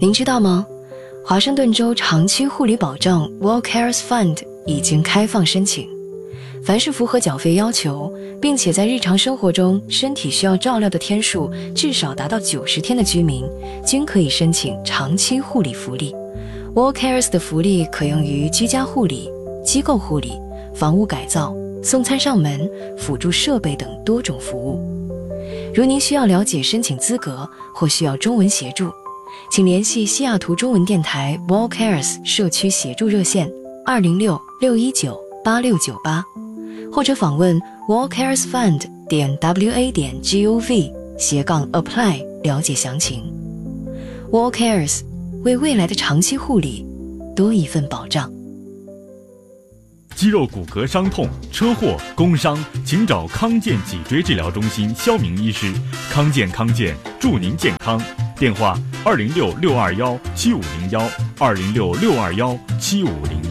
您知道吗？华盛顿州长期护理保障 WellCares Fund 已经开放申请，凡是符合缴费要求，并且在日常生活中身体需要照料的天数至少达到90天的居民，均可以申请长期护理福利。WellCares 的福利可用于居家护理、机构护理、房屋改造、送餐上门、辅助设备等多种服务。如您需要了解申请资格或需要中文协助，请联系西雅图中文电台 WellCares 社区协助热线206-619-8698，或者访问 wellcaresfund.wa.gov/apply 了解详情。WellCares 为未来的长期护理多一份保障。 肌肉骨骼伤痛、车祸、工伤，请找康健脊椎治疗中心肖明医师。康健祝您健康。电话：206-621-7501，206-621-7501。